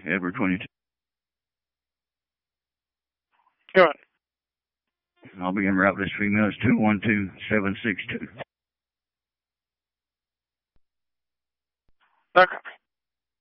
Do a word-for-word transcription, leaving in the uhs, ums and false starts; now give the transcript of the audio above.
Edward twenty-two. Go ahead. I'll be en route. This female is two one two seven six two. No copy.